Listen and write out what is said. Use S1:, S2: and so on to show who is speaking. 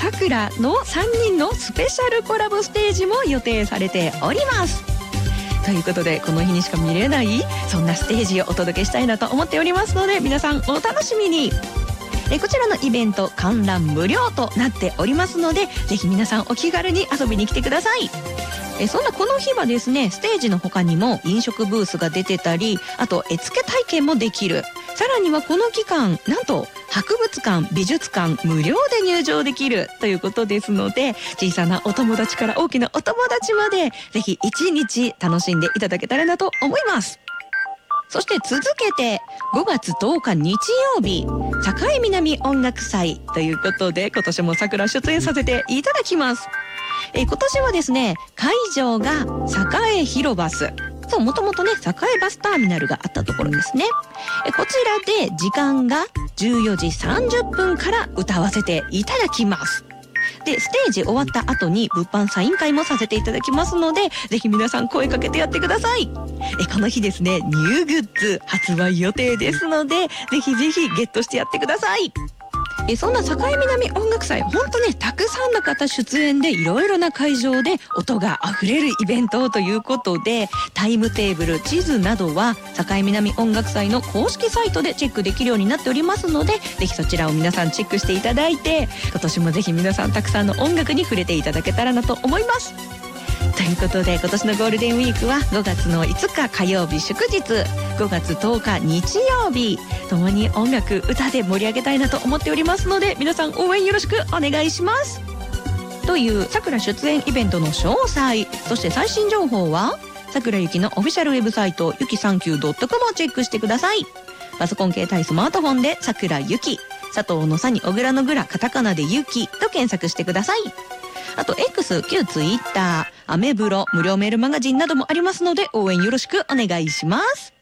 S1: さくらの3人のスペシャルコラボステージも予定されております。ということでこの日にしか見れないそんなステージをお届けしたいなと思っておりますので、皆さんお楽しみに。こちらのイベント観覧無料となっておりますので、ぜひ皆さんお気軽に遊びに来てください。そんなこの日はですね、ステージの他にも飲食ブースが出てたり、あと絵付け体験もできる。さらにはこの期間なんと博物館美術館無料で入場できるということですので、小さなお友達から大きなお友達までぜひ一日楽しんでいただけたらなと思います。そして続けて5月10日日曜日、境南音楽祭ということで今年も桜出演させていただきます。今年はですね、会場が栄広バス、そうもともとね栄バスターミナルがあったところですね。こちらで時間が14時30分から歌わせていただきます。でステージ終わった後に物販サイン会もさせていただきますので、ぜひ皆さん声かけてやってください。この日ですね、ニューグッズ発売予定ですので、ぜひぜひゲットしてやってください。そんな境南音楽祭、本当ねたくさんの方出演でいろいろな会場で音があふれるイベントということで、タイムテーブル地図などは境南音楽祭の公式サイトでチェックできるようになっておりますので、ぜひそちらを皆さんチェックしていただいて、今年もぜひ皆さんたくさんの音楽に触れていただけたらなと思います。ということで今年のゴールデンウィークは5月の5日火曜日祝日、5月10日日曜日、ともに音楽歌で盛り上げたいなと思っておりますので、皆さん応援よろしくお願いします。というさくら出演イベントの詳細、そして最新情報はさくらゆきのオフィシャルウェブサイトゆき39.comをチェックしてください。パソコン携帯スマートフォンでさくらゆき、佐藤のさに小倉のぐらカタカナでゆきと検索してください。あと X、旧 Twitter、アメブロ、無料メールマガジンなどもありますので応援よろしくお願いします。